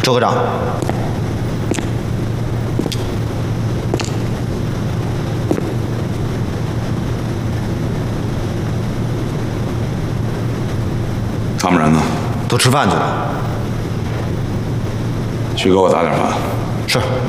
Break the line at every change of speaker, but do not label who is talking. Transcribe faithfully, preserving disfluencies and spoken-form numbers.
周科长，
他们人呢？
都吃饭去了。
去给我打点饭。
是。